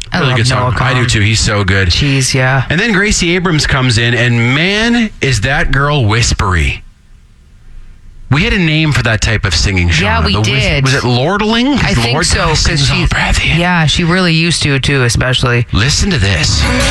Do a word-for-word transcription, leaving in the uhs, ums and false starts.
I Really love good song. Noah I do Kahan. too. He's so good. Jeez, yeah. And then Gracie Abrams comes in, and man, is that girl whispery. We had a name for that type of singing genre. Yeah, we The whis- did. Was it lordling? I think Lord so, sings because all she, breathy. yeah, she really used to too, especially. Listen to this.